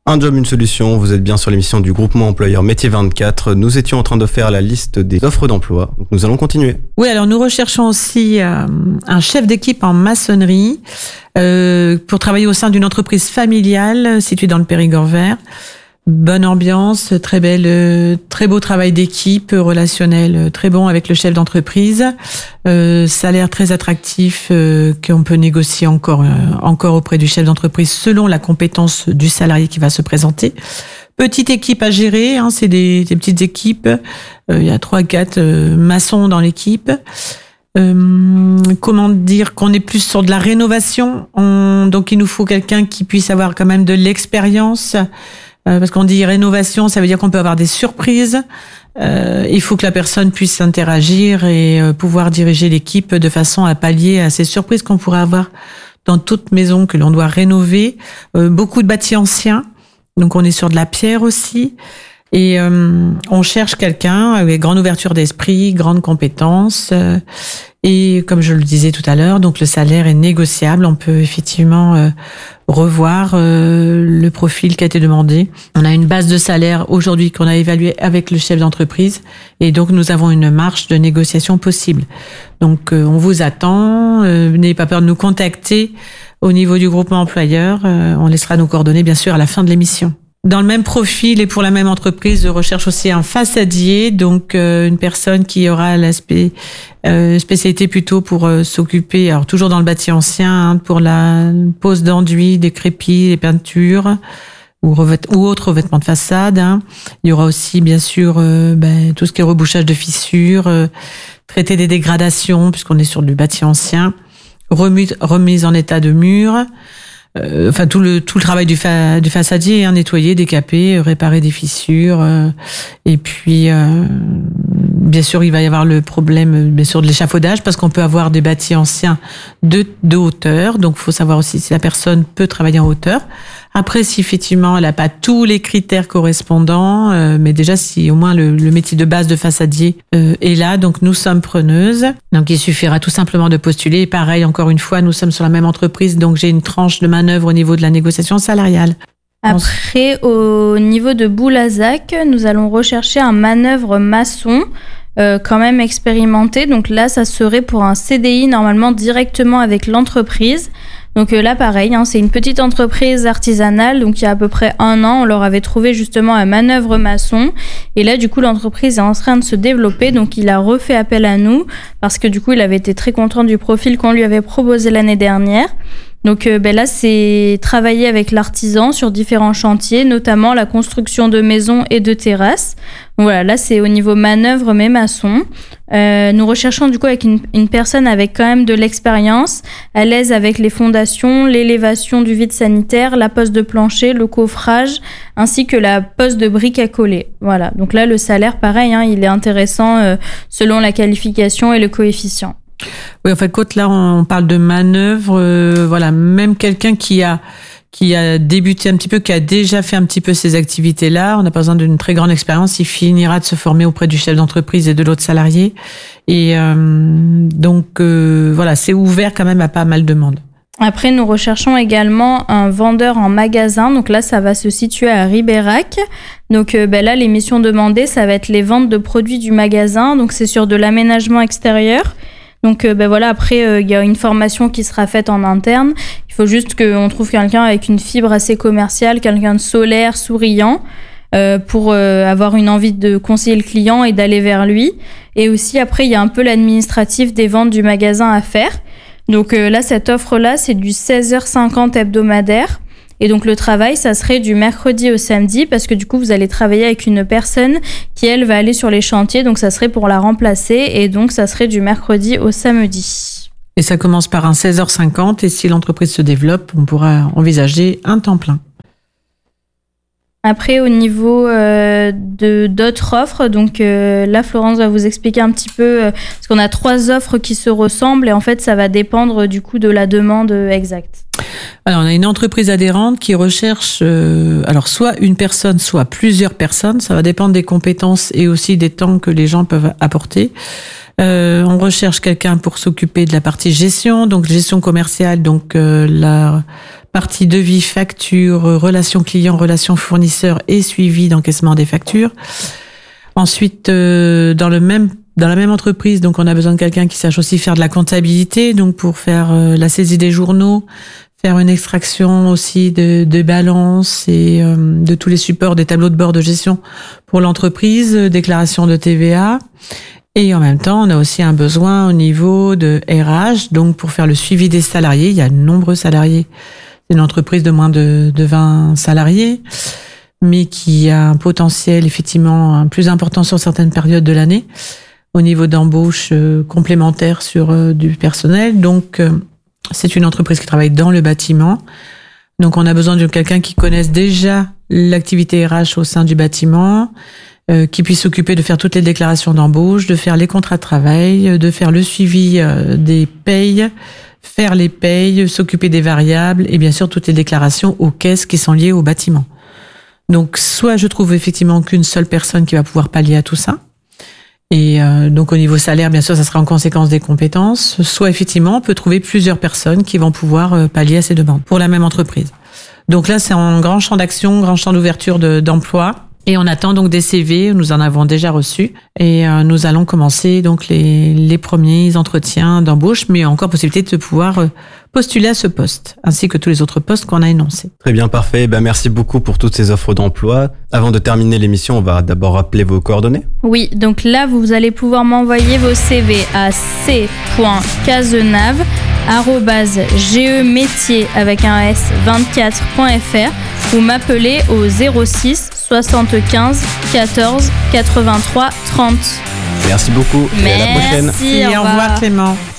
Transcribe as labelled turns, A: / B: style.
A: Un job, une solution, vous êtes bien sur l'émission du groupement employeur Métier 24. Nous étions en train de faire la liste des offres d'emploi, donc nous allons continuer.
B: Oui, alors nous recherchons aussi un chef d'équipe en maçonnerie pour travailler au sein d'une entreprise familiale située dans le Périgord vert. Bonne ambiance, très beau travail d'équipe, relationnel très bon avec le chef d'entreprise, salaire très attractif qu'on peut négocier encore auprès du chef d'entreprise selon la compétence du salarié qui va se présenter. Petite équipe à gérer, c'est des petites équipes. Il y a 3-4 maçons dans l'équipe. Comment dire qu'on est plus sur de la rénovation. Donc il nous faut quelqu'un qui puisse avoir quand même de l'expérience. Parce qu'on dit rénovation, ça veut dire qu'on peut avoir des surprises. Il faut que la personne puisse interagir et pouvoir diriger l'équipe de façon à pallier à ces surprises qu'on pourrait avoir dans toute maison que l'on doit rénover. Beaucoup de bâtis anciens, donc on est sur de la pierre aussi. Et on cherche quelqu'un avec grande ouverture d'esprit, grande compétence. Et comme je le disais tout à l'heure, donc le salaire est négociable. On peut effectivement revoir le profil qui a été demandé. On a une base de salaire aujourd'hui qu'on a évaluée avec le chef d'entreprise. Et donc nous avons une marge de négociation possible. Donc on vous attend. N'ayez pas peur de nous contacter au niveau du groupement employeur. On laissera nos coordonnées bien sûr à la fin de l'émission. Dans le même profil et pour la même entreprise, je recherche aussi un façadier, donc une personne qui aura l'aspect spécialité plutôt pour s'occuper, alors toujours dans le bâti ancien, pour la pose d'enduit, des crépis, des peintures ou autres revêtements de façade. Il y aura aussi bien sûr tout ce qui est rebouchage de fissures, traiter des dégradations puisqu'on est sur du bâti ancien, remise en état de mur. Tout le travail du façadier, nettoyer, décaper, réparer des fissures, et puis bien sûr il va y avoir le problème bien sûr de l'échafaudage parce qu'on peut avoir des bâtis anciens de hauteur, donc il faut savoir aussi si la personne peut travailler en hauteur. Après, si effectivement elle n'a pas tous les critères correspondants, mais déjà si au moins le métier de base de façadier est là, donc nous sommes preneuses. Donc il suffira tout simplement de postuler. Et pareil, encore une fois, nous sommes sur la même entreprise, donc j'ai une tranche de manœuvre au niveau de la négociation salariale.
C: Après, au niveau de Boulazac, nous allons rechercher un manœuvre maçon. Quand même expérimenté. Donc là, ça serait pour un CDI normalement directement avec l'entreprise. Donc là, pareil, c'est une petite entreprise artisanale. Donc il y a à peu près 1 an, on leur avait trouvé justement un manœuvre maçon. Et là, du coup, l'entreprise est en train de se développer. Donc il a refait appel à nous parce que du coup, il avait été très content du profil qu'on lui avait proposé l'année dernière. Donc là, c'est travailler avec l'artisan sur différents chantiers, notamment la construction de maisons et de terrasses. Donc voilà, là, c'est au niveau manœuvre, mais maçon. Nous recherchons du coup avec une personne avec quand même de l'expérience, à l'aise avec les fondations, l'élévation du vide sanitaire, la pose de plancher, le coffrage, ainsi que la pose de briques à coller. Voilà, donc là, le salaire, pareil, il est intéressant selon la qualification et le coefficient.
B: Oui, en fait, quand là, on parle de manœuvre, même quelqu'un qui a débuté un petit peu, qui a déjà fait un petit peu ces activités-là, on n'a pas besoin d'une très grande expérience, il finira de se former auprès du chef d'entreprise et de l'autre salarié. Et c'est ouvert quand même à pas mal de monde.
C: Après, nous recherchons également un vendeur en magasin. Donc là, ça va se situer à Ribérac. Donc là, les missions demandées, ça va être les ventes de produits du magasin. Donc c'est sur de l'aménagement extérieur. Donc après, il y a une formation qui sera faite en interne. Il faut juste qu'on trouve quelqu'un avec une fibre assez commerciale, quelqu'un de solaire, souriant, pour avoir une envie de conseiller le client et d'aller vers lui. Et aussi, après, il y a un peu l'administratif des ventes du magasin à faire. Donc là, cette offre-là, c'est du 16h50 hebdomadaire. Et donc le travail, ça serait du mercredi au samedi parce que du coup, vous allez travailler avec une personne qui, elle, va aller sur les chantiers. Donc ça serait pour la remplacer et donc ça serait du mercredi au samedi.
B: Et ça commence par un 16h50 et si l'entreprise se développe, on pourra envisager un temps plein.
C: Après, au niveau d'autres offres, donc là, Florence va vous expliquer un petit peu, parce qu'on a 3 offres qui se ressemblent et en fait, ça va dépendre du coup de la demande exacte.
B: Alors, on a une entreprise adhérente qui recherche soit une personne, soit plusieurs personnes. Ça va dépendre des compétences et aussi des temps que les gens peuvent apporter. On recherche quelqu'un pour s'occuper de la partie gestion, donc gestion commerciale, donc la partie devis, facture, relations clients, relations fournisseurs et suivi d'encaissement des factures. Ensuite, dans la même entreprise, donc on a besoin de quelqu'un qui sache aussi faire de la comptabilité, donc pour faire la saisie des journaux, faire une extraction aussi de balance et de tous les supports des tableaux de bord de gestion pour l'entreprise, déclaration de TVA. Et en même temps, on a aussi un besoin au niveau de RH, donc pour faire le suivi des salariés. Il y a de nombreux salariés. C'est une entreprise de moins de 20 salariés, mais qui a un potentiel effectivement plus important sur certaines périodes de l'année au niveau d'embauche complémentaire sur du personnel. Donc, c'est une entreprise qui travaille dans le bâtiment. Donc, on a besoin de quelqu'un qui connaisse déjà l'activité RH au sein du bâtiment, qui puisse s'occuper de faire toutes les déclarations d'embauche, de faire les contrats de travail, de faire le suivi des payes, faire les payes, s'occuper des variables et bien sûr toutes les déclarations aux caisses qui sont liées au bâtiment. Donc, soit je trouve effectivement qu'une seule personne qui va pouvoir pallier à tout ça. Et donc, au niveau salaire, bien sûr, ça sera en conséquence des compétences. Soit effectivement, on peut trouver plusieurs personnes qui vont pouvoir pallier à ces demandes pour la même entreprise. Donc là, c'est un grand champ d'action, grand champ d'ouverture d'emploi. Et on attend donc des CV, nous en avons déjà reçus. Et nous allons commencer donc les premiers entretiens d'embauche, mais encore possibilité de pouvoir postuler à ce poste, ainsi que tous les autres postes qu'on a énoncés.
A: Très bien, parfait. Merci beaucoup pour toutes ces offres d'emploi. Avant de terminer l'émission, on va d'abord rappeler vos coordonnées.
C: Oui, donc là, vous allez pouvoir m'envoyer vos CV à c.cazenave@gemetier avec un s 24.fr ou m'appeler au 06 75 14 83 30.
A: Merci beaucoup et à la prochaine.
B: Merci, au revoir Clément.